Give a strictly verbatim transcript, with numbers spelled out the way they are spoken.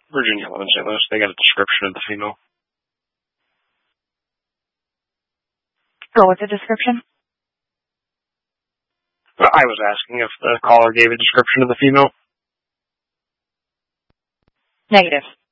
Virginia, live in Saint Louis. They got a description of the female. Oh, what's the description? Well, I was asking if the caller gave a description of the female. Negative.